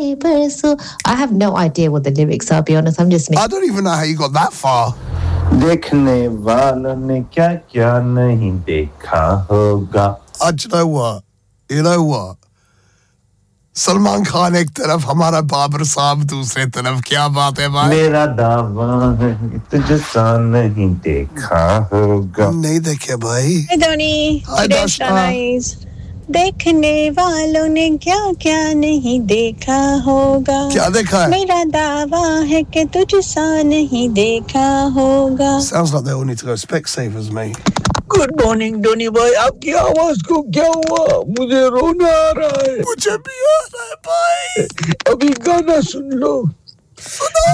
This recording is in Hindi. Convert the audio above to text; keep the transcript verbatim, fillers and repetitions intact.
परसों. I have no idea what the lyrics are, I'll be honest. I'm just I don't even know how you got that far. देखने वालों ने क्या क्या नहीं देखा होगा. Uh, do you know what? You know what? Salman Khan एक तरफ हमारा बाबर साहब दूसरे तरफ क्या बात है भाई मेरा दावा है तुझे सा नहीं देखा होगा नहीं देखे भाई Hi Dhoni Hi today's Dashna Dana is देखने वालों ने क्या क्या नहीं देखा होगा क्या देखा है मेरा दावा है कि तुझसा नहीं देखा होगा Sounds like they all need to go Specsavers mate Good morning Dhoni भाई आपकी आवाज को क्या हुआ मुझे रोना आ रहा है मुझे भी आ रहा है भाई अभी गाना सुन लो सुना